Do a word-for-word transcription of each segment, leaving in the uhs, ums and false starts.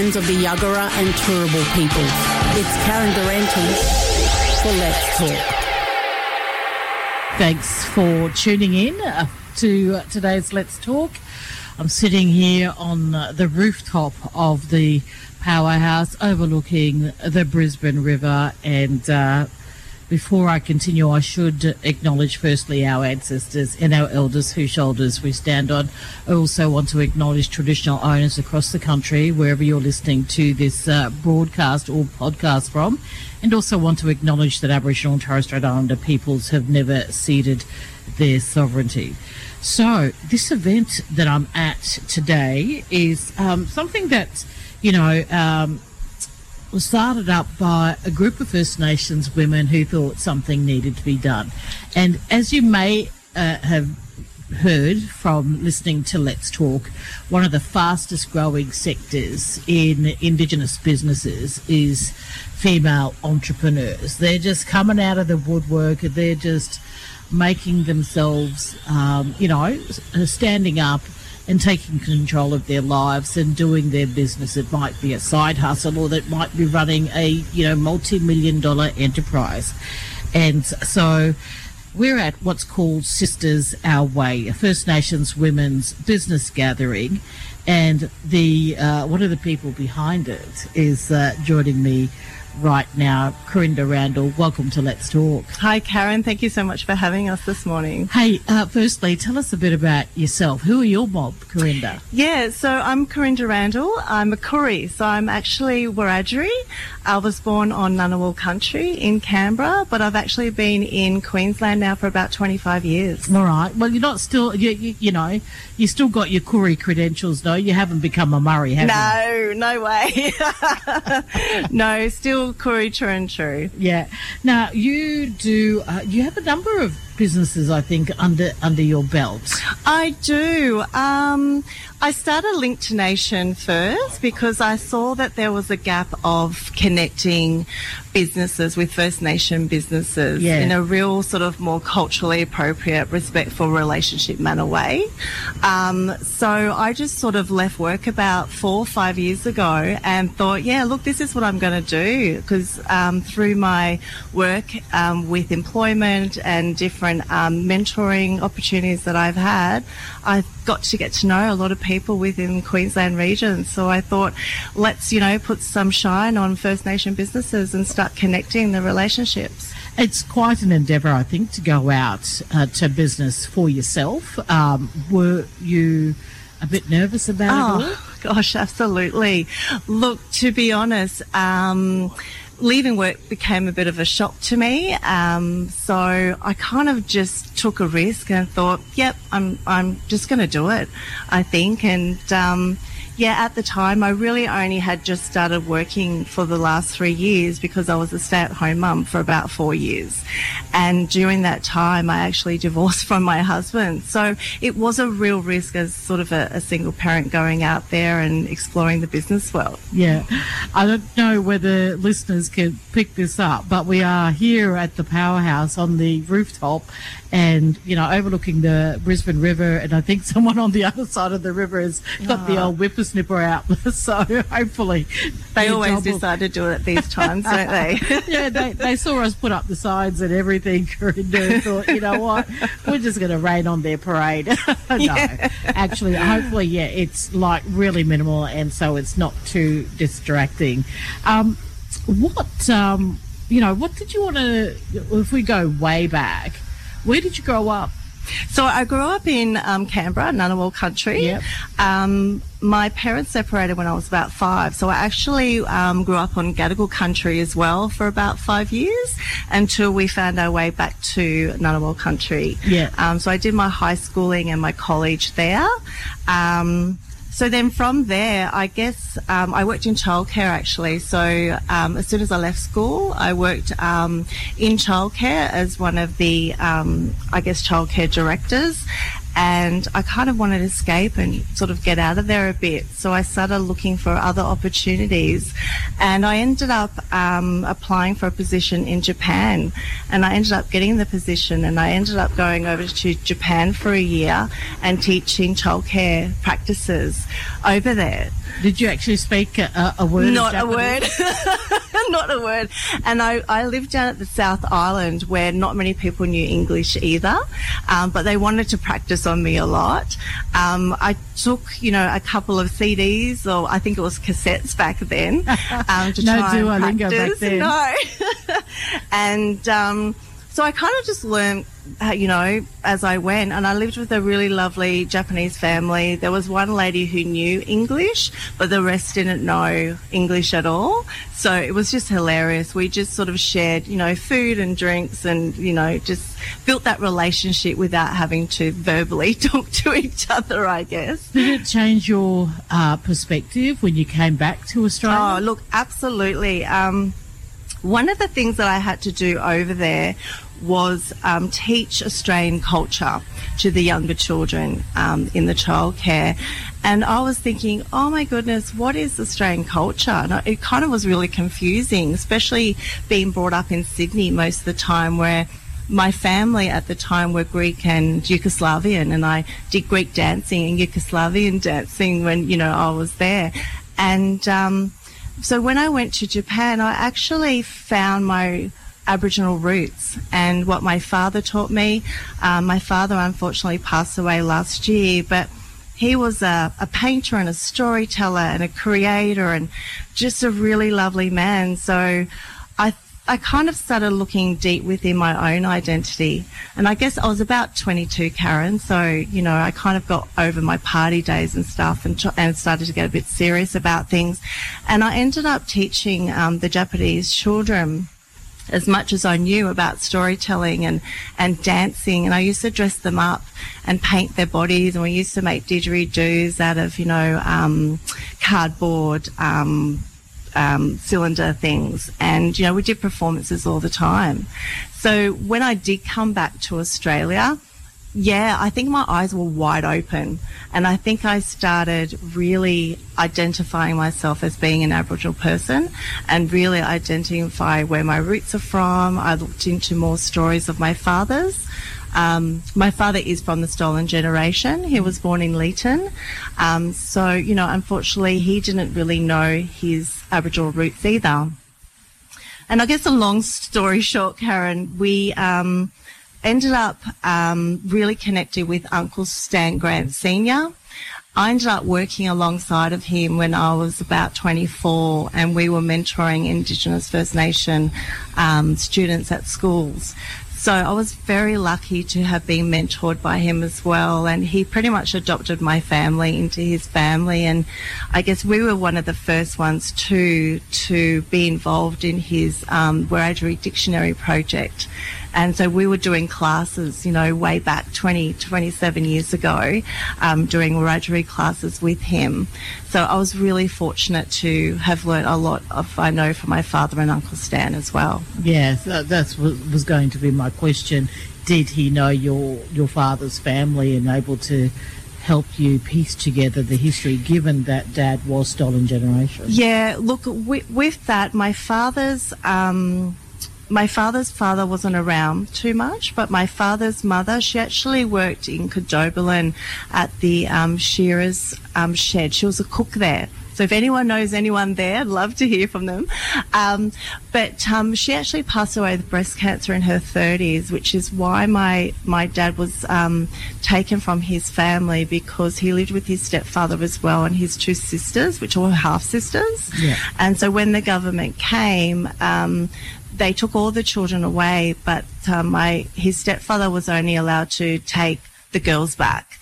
of the Yuggera and Turrbal people. It's Karen Durante for Let's Talk. Thanks for tuning in uh, to uh, today's Let's Talk. I'm sitting here on uh, the rooftop of the powerhouse overlooking the Brisbane River, and uh, before I continue, I should acknowledge firstly our ancestors and our elders whose shoulders we stand on. I also want to acknowledge traditional owners across the country, wherever you're listening to this uh, broadcast or podcast from, and also want to acknowledge that Aboriginal and Torres Strait Islander peoples have never ceded their sovereignty. So this event that I'm at today is um, something that, you know, um, was started up by a group of First Nations women who thought something needed to be done. And as you may uh, have heard from listening to Let's Talk, one of the fastest growing sectors in Indigenous businesses is female entrepreneurs. They're just coming out of the woodwork, they're just making themselves, um, you know, standing up and taking control of their lives and doing their business. It might be a side hustle, or that might be running a, you know, multi-million dollar enterprise. And so we're at what's called Sisters Our Way, a First Nations women's business gathering. And the uh, one of the people behind it is uh, joining me right now, Corinda Randall. Welcome to Let's Talk. Hi, Karen. Thank you so much for having us this morning. Hey, uh, firstly, tell us a bit about yourself. Who are your mob, Corinda? Yeah, so I'm Corinda Randall. I'm a Koori, so I'm actually Wiradjuri. I was born on Ngunnawal country in Canberra, but I've actually been in Queensland now for about twenty-five years. All right. Well, you're not still, you, you, you know, you still got your Koori credentials, though. You haven't become a Murray, have you? No, no way. No, still Koori true and true. Yeah. Now, you do, uh, you have a number of businesses, I think, under under your belt. I do. Um, I started Link to Nation first because I saw that there was a gap of connecting businesses with First Nation businesses yeah. in a real sort of more culturally appropriate, respectful relationship manner way. Um, so I just sort of left work about four or five years ago and thought, yeah, look, this is what I'm going to do, because um, through my work um, with employment and different um, mentoring opportunities that I've had, I've got to get to know a lot of people within Queensland region. So I thought, let's, you know, put some shine on First Nation businesses and start connecting the relationships. It's quite an endeavour, I think, to go out uh, to business for yourself. Um, were you a bit nervous about oh, it all? Gosh, absolutely. Look, to be honest, um, leaving work became a bit of a shock to me. Um, so I kind of just took a risk and thought, yep, I'm I'm just going to do it, I think. And um, yeah, at the time, I really only had just started working for the last three years because I was a stay-at-home mum for about four years. And during that time, I actually divorced from my husband. So it was a real risk as sort of a, a single parent going out there and exploring the business world. Yeah. I don't know whether listeners can pick this up, but we are here at the powerhouse on the rooftop and, you know, overlooking the Brisbane River, and I think someone on the other side of the river has got oh. the old whippersnipper out. So hopefully they always decide to do it at these times, don't they? Yeah, they, they saw us put up the signs and everything, and thought, you know what, we're just going to rain on their parade. No, yeah. Actually, hopefully, yeah, it's like really minimal, and so it's not too distracting. Um, what, um, you know, what did you want to, if we go way back, where did you grow up? So I grew up in um, Canberra, Ngunnawal country. Yep. Um, my parents separated when I was about five, so I actually um, grew up on Gadigal country as well for about five years until we found our way back to Ngunnawal country. Yeah. Um, so I did my high schooling and my college there. Um, So then from there, I guess um, I worked in childcare actually. So um, as soon as I left school, I worked um, in childcare as one of the, um, I guess, childcare directors. and I kind of wanted to escape and sort of get out of there a bit. So I started looking for other opportunities, and I ended up um, applying for a position in Japan, and I ended up getting the position, and I ended up going over to Japan for a year and teaching childcare practices over there. Did you actually speak a, a word Not of a word. Not a word. And I, I lived down at the South Island where not many people knew English either, um, but they wanted to practice on me a lot. Um, I took, you know, a couple of C Ds, or I think it was cassettes back then, um, to no try and Duolingo practice. back then. No. and um, so I kind of just learned, you know, as I went, and I lived with a really lovely Japanese family. There was one lady who knew English, but the rest didn't know English at all. So it was just hilarious. We just sort of shared, you know, food and drinks, and, you know, just built that relationship without having to verbally talk to each other, I guess. Did it change your uh, perspective when you came back to Australia? Oh, look, absolutely. Um, one of the things that I had to do over there was um, teach Australian culture to the younger children um, in the childcare. And I was thinking, oh my goodness, what is Australian culture? And it kind of was really confusing, especially being brought up in Sydney most of the time, where my family at the time were Greek and Yugoslavian, and I did Greek dancing and Yugoslavian dancing when, you know, I was there. And um, so when I went to Japan, I actually found my Aboriginal roots and what my father taught me. Um, my father unfortunately passed away last year, but he was a, a painter and a storyteller and a creator and just a really lovely man. So I I kind of started looking deep within my own identity. And I guess I was about twenty-two, Karen, so, you know, I kind of got over my party days and stuff and, and started to get a bit serious about things. And I ended up teaching um, the Japanese children as much as I knew about storytelling and, and dancing. And I used to dress them up and paint their bodies, and we used to make didgeridoos out of, you know, um, cardboard um, um, cylinder things. And, you know, we did performances all the time. So when I did come back to Australia, yeah, I think my eyes were wide open, and I think I started really identifying myself as being an Aboriginal person and really identify where my roots are from. I looked into more stories of my father's. Um, my father is from the Stolen generation. He was born in Leeton. Um, so, you know, unfortunately, he didn't really know his Aboriginal roots either. And I guess a long story short, Karen, we... Um, ended up um, really connected with Uncle Stan Grant Senior I ended up working alongside of him when I was about twenty-four, and we were mentoring Indigenous First Nation um, students at schools. So I was very lucky to have been mentored by him as well, and he pretty much adopted my family into his family, and I guess we were one of the first ones too to be involved in his um, Wiradjuri Dictionary project. And so we were doing classes, you know, way back twenty, twenty-seven years ago, um, doing Wiradjuri classes with him. So I was really fortunate to have learnt a lot of, I know, from my father and Uncle Stan as well. Yes, that that's, was going to be my question. Did he know your, your father's family and able to help you piece together the history, given that Dad was Stolen generation? Yeah, look, with, with that, my father's... Um, My father's father wasn't around too much, but my father's mother, she actually worked in Cadoberlin at the um, shearer's um, shed. She was a cook there. So if anyone knows anyone there, I'd love to hear from them. Um, but um, she actually passed away with breast cancer in her thirties, which is why my, my dad was um, taken from his family, because he lived with his stepfather as well and his two sisters, which were half-sisters. Yeah. And so when the government came... Um, they took all the children away, but um, my his stepfather was only allowed to take the girls back.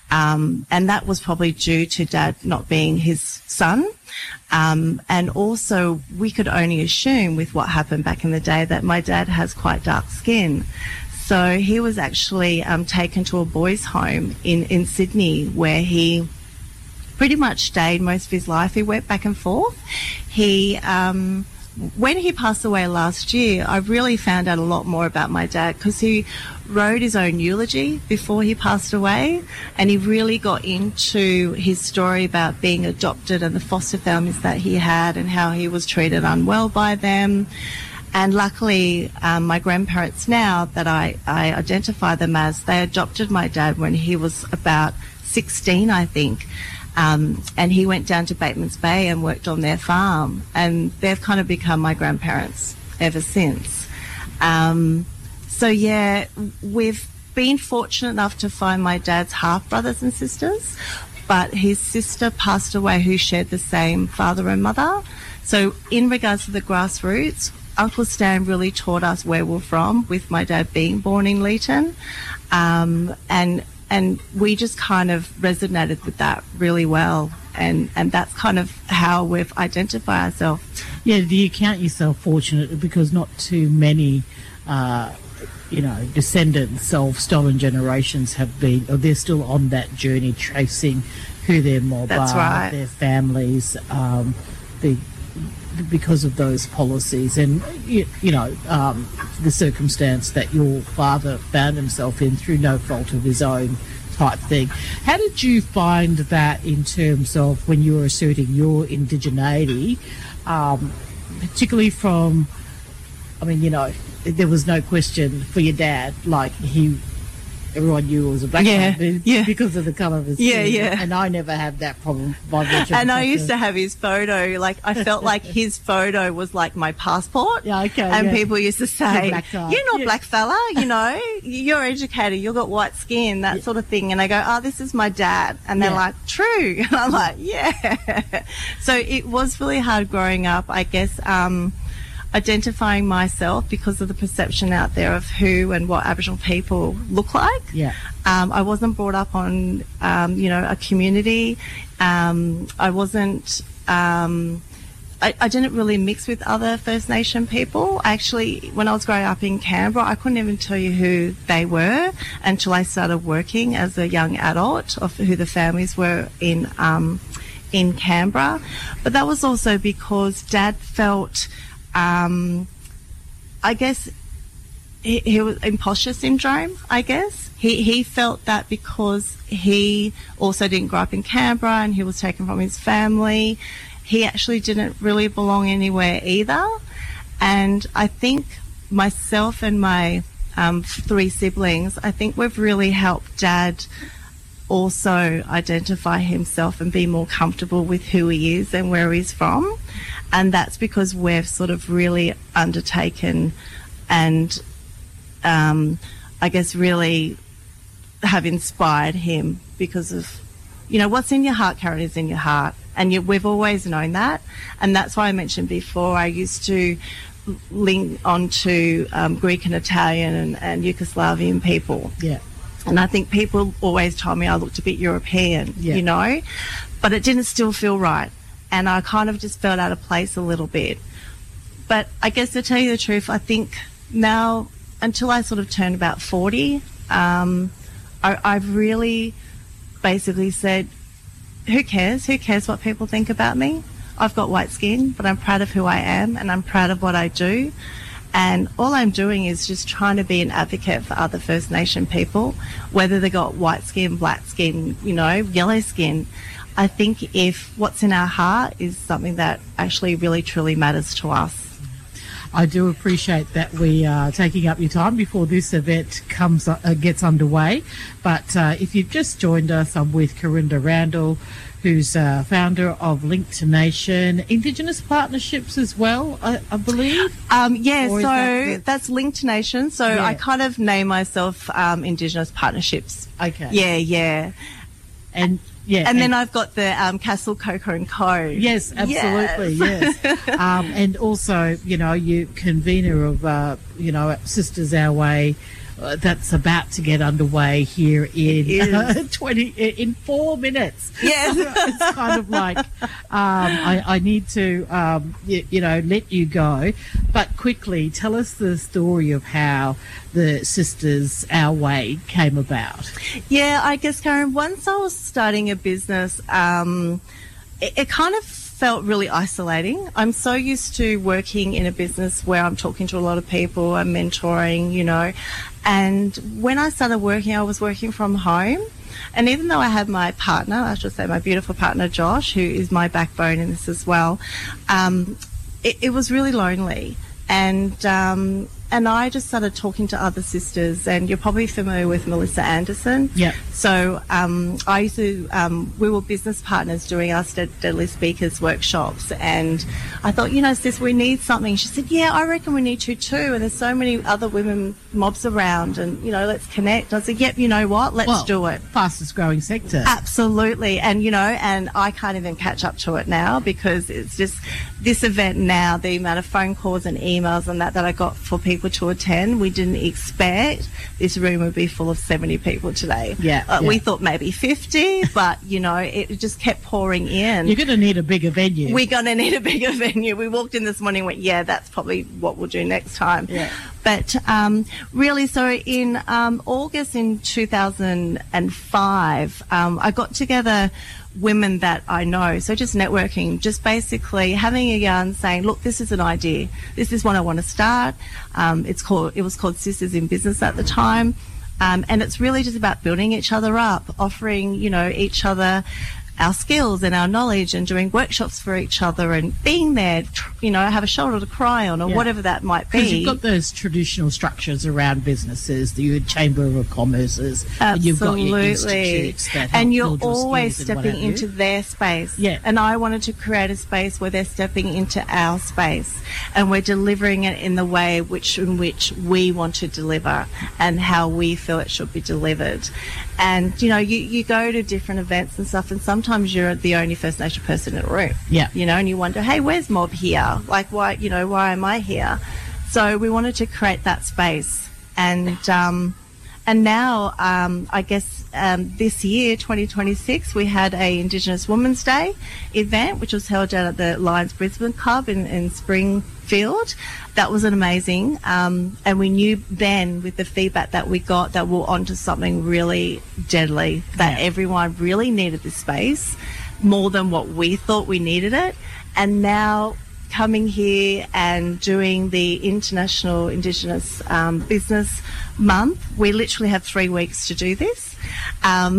Um, and that was probably due to Dad not being his son. Um, and also, we could only assume with what happened back in the day that my dad has quite dark skin. So he was actually um, taken to a boys' home in, in Sydney, where he pretty much stayed most of his life. He went back and forth. He... Um, when he passed away last year, I really found out a lot more about my dad because he wrote his own eulogy before he passed away, and he really got into his story about being adopted and the foster families that he had and how he was treated unwell by them. And luckily, um, my grandparents now that I, I identify them as, they adopted my dad when he was about sixteen, I think. Um, and he went down to Bateman's Bay and worked on their farm, and they've kind of become my grandparents ever since. Um, so yeah, we've been fortunate enough to find my dad's half brothers and sisters, but his sister passed away who shared the same father and mother. So in regards to the grassroots, Uncle Stan really taught us where we're from, with my dad being born in Leeton. Um, and And we just kind of resonated with that really well. And, and that's kind of how we've identified ourselves. Yeah, do you count yourself fortunate because not too many, uh, you know, descendants of stolen generations have been, or they're still on that journey tracing who their mob That's are, right. their families, um, the because of those policies and, you, you know, um, the circumstance that your father found himself in through no fault of his own type thing. How did you find that in terms of when you were asserting your indigeneity, um, particularly from, I mean, you know, there was no question for your dad, like he... Everyone knew it was a black Yeah, man yeah. because of the colour of his Yeah, skin. yeah. And I never had that problem by virtue of And the I fact used that- to have his photo, like I felt like his photo was like my passport. Yeah, okay. And yeah. people used to say, black guy. you're not Yeah. black fella, you know, you're educated, you've got white skin, that Yeah. sort of thing. And I go, oh, this is my dad. And they're Yeah. like, true. And I'm like, yeah. So it was really hard growing up, I guess, um, identifying myself because of the perception out there of who and what Aboriginal people look like. Yeah. Um, I wasn't brought up on, um, you know, a community. Um, I wasn't, um, I, I didn't really mix with other First Nation people. Actually, when I was growing up in Canberra, I couldn't even tell you who they were until I started working as a young adult of who the families were in, um, in Canberra. But that was also because Dad felt, um, I guess, he, he was imposter syndrome, I guess. He he felt that because he also didn't grow up in Canberra and he was taken from his family, he actually didn't really belong anywhere either. And I think myself and my um, three siblings, I think we've really helped Dad also identify himself and be more comfortable with who he is and where he's from. And that's because we've sort of really undertaken and um, I guess really have inspired him because of, you know, what's in your heart, Karen, is in your heart. And you, we've always known that. And that's why I mentioned before, I used to link onto um, Greek and Italian and, and Yugoslavian people. Yeah. And I think people always told me I looked a bit European, Yeah. you know, but it didn't still feel right. And I kind of just felt out of place a little bit. But I guess to tell you the truth, I think now, until I sort of turned about forty, um, I, I've really basically said, who cares? Who cares what people think about me? I've got white skin, but I'm proud of who I am and I'm proud of what I do. And all I'm doing is just trying to be an advocate for other First Nation people, whether they got white skin, black skin, you know, yellow skin. I think if what's in our heart is something that actually really truly matters to us. I do appreciate that we are taking up your time before this event comes uh, gets underway. But uh, if you've just joined us, I'm with Corinda Randall, who's uh, founder of Link to Nation, Indigenous Partnerships as well, I, I believe. Um, yeah, Or is so that the- that's Link to Nation. So Yeah. I kind of name myself um, Indigenous Partnerships. Okay. Yeah, yeah. And yeah, And then I've got the um, Castle Cocoa and Co. Yes, absolutely, Yes. yes. Um, and also, you know, you convener of, uh, you know, Sisters Our Way, uh, that's about to get underway here in uh, twenty in four minutes. Yeah. It's kind of like um, I, I need to, um, you, you know, let you go, but quickly tell us the story of how the Sisters Our Way came about. Yeah, I guess, Karen, once I was starting a business, um, it, it kind of felt really isolating. I'm so used to working in a business where I'm talking to a lot of people, I'm mentoring, you know. And when I started working, I was working from home. And even though I had my partner, I should say my beautiful partner, Josh, who is my backbone in this as well, um, it, it was really lonely. And um, and I just started talking to other sisters, and you're probably familiar with Melissa Anderson. Yeah. So um, I used to, um, we were business partners doing our Dead- Deadly Speakers workshops, and I thought, you know, sis, we need something. She said, yeah, I reckon we need to too, and there's so many other women mobs around, and, you know, let's connect. I said, yep, you know what, let's well, do it. Fastest growing sector. Absolutely. And, you know, and I can't even catch up to it now, because it's just this event now, the amount of phone calls and emails and that that I got for people to attend, we didn't expect this room would be full of seventy people today. Yeah, uh, yeah. We thought maybe fifty, but, you know, it just kept pouring in. You're going to need a bigger venue. We're going to need a bigger venue. We walked in this morning and went, yeah, that's probably what we'll do next time. Yeah. But um, really, so in um, August in two thousand five, um, I got together women that I know, so just networking, just basically having a yarn, saying, look, this is an idea, this is what I want to start. Um, it's called, it was called Sisters in Business at the time, um, and it's really just about building each other up, offering, you know, each other our skills and our knowledge, and doing workshops for each other, and being there, you know, have a shoulder to cry on, or Yeah. whatever that might be. Because you've got those traditional structures around businesses, the Chamber of Commerces, and you've got your Absolutely. institutes that help And you're build your always skills and what stepping have you. into their space. Yeah. And I wanted to create a space where they're stepping into our space, and we're delivering it in the way which in which we want to deliver, and how we feel it should be delivered. And, you know, you, you go to different events and stuff, and sometimes you're the only First Nation person in a room. Yeah. You know, and you wonder, hey, where's Mob here? Like, why, you know, why am I here? So we wanted to create that space. And, um, and now, um, I guess um, this year, twenty twenty-six, we had a Indigenous Women's Day event, which was held down at the Lions Brisbane Club in, in Springfield. That was an amazing, um, and we knew then, with the feedback that we got, that we're onto something really deadly, that Yeah. everyone really needed this space more than what we thought we needed it. And now, coming here and doing the International Indigenous um, Business Month, we literally have three weeks to do this. Um,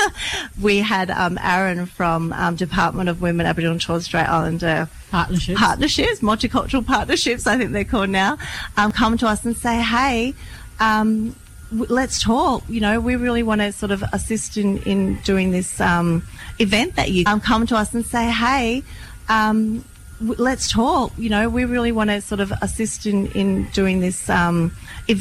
we had um, Aaron from um, Department of Women, Aboriginal and Torres Strait Islander Partnerships. partnerships, multicultural partnerships, I think they're called now, um, come to us and say, hey, um, w- let's talk. You know, we really want to sort of assist in, in doing this um, event that you um, come to us and say, hey, um, w- let's talk. You know, we really want to sort of assist in, in doing this um, event.